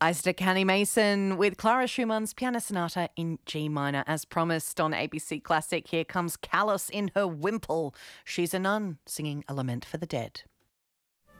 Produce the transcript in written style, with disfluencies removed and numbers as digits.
Isaac Canny Mason with Clara Schumann's Piano Sonata in G minor. As promised on ABC Classic, here comes Callous in her Wimple. She's a nun singing a lament for the dead.